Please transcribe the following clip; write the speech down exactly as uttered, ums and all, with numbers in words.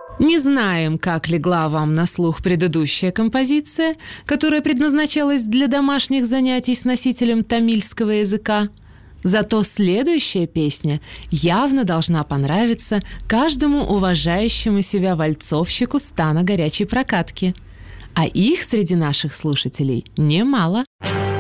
Не знаем, как легла вам на слух предыдущая композиция, которая предназначалась для домашних занятий с носителем тамильского языка. Зато следующая песня явно должна понравиться каждому уважающему себя вальцовщику стана горячей прокатки. А их среди наших слушателей немало.